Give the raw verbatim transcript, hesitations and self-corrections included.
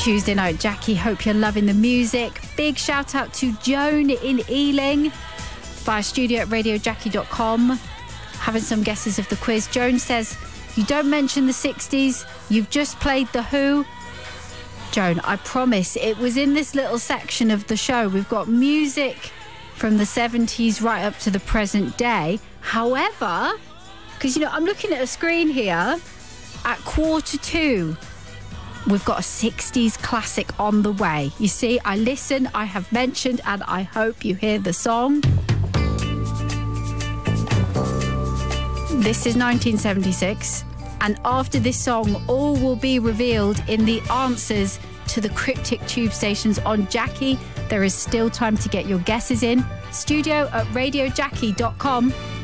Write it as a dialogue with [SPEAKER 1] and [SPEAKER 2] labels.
[SPEAKER 1] Tuesday Night Jackie. Hope you're loving the music. Big shout out to Joan in Ealing via studio at radio jackie dot com. Having some guesses of the quiz. Joan says, you don't mention the sixties. You've just played The Who. Joan, I promise it was in this little section of the show. We've got music from the seventies right up to the present day. However, because, you know, I'm looking at a screen here at quarter two. We've got a sixties classic on the way. You see, I listen, I have mentioned, and I hope you hear the song. This is nineteen seventy-six, and after this song, all will be revealed in the answers to the cryptic tube stations on Jackie. There is still time to get your guesses in. Studio at radio jackie dot com.